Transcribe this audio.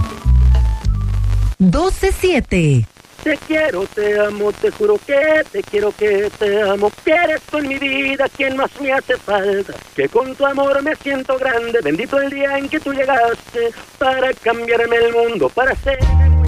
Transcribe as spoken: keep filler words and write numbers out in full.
doce siete. Te quiero, te amo, te juro que te quiero, que te amo, que eres tú en mi vida quien más me hace falta, que con tu amor me siento grande, bendito el día en que tú llegaste para cambiarme el mundo, para hacerme